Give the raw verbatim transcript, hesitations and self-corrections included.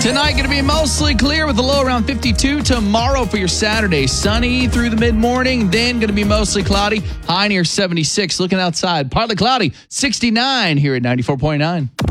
Tonight going to be mostly clear with a low around fifty-two. Tomorrow for your Saturday, sunny through the mid-morning. Then going to be mostly cloudy, high near seventy-six. Looking outside, partly cloudy, sixty-nine here at ninety-four point nine.